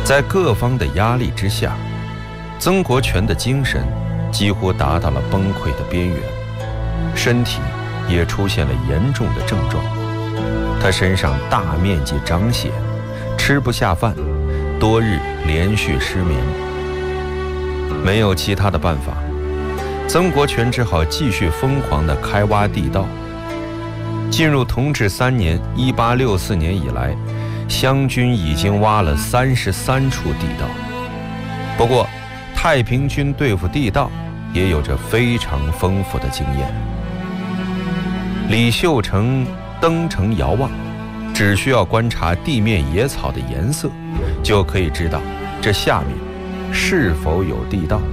在各方的压力之下，曾国荃的精神几乎达到了崩溃的边缘，身体也出现了严重的症状。他身上大面积长癣，吃不下饭，多日连续失眠。没有其他的办法，曾国荃只好继续疯狂地开挖地道。进入同治3年1864年以来，湘军已经挖了33处地道。不过太平军对付地道也有着非常丰富的经验。李秀成登城遥望，只需要观察地面野草的颜色，就可以知道这下面是否有地道。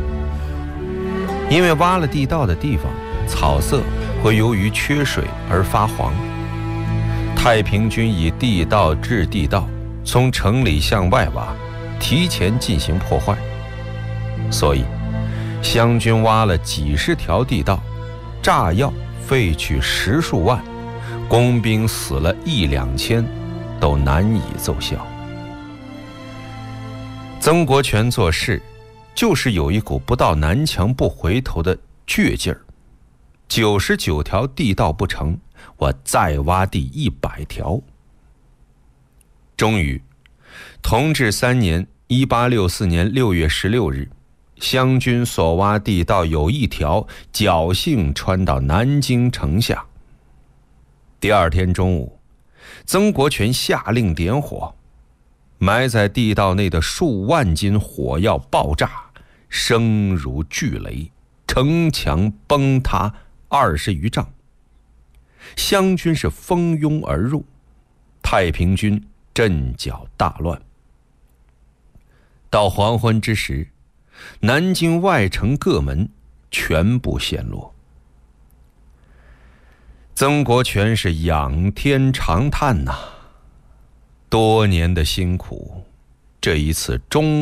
因为挖了地道的地方，草色会由于缺水而发黄。太平军以地道制地道，从城里向外挖，提前进行破坏，所以湘军挖了几十条地道，炸药废去10数万，工兵死了1、2千，都难以奏效。曾国荃做事就是有一股不到南墙不回头的倔劲儿。99条地道不成，我再挖地100条。终于，同治3年1864年6月16日，湘军所挖地道有1条侥幸穿到南京城下。第2天中午，曾国荃下令点火，埋在地道内的数万斤火药爆炸，声如巨雷，城墙崩塌20余丈。湘军是蜂拥而入，太平军阵脚大乱。到黄昏之时，南京外城各门全部陷落。曾国荃是仰天长叹呐，多年的辛苦，这一次终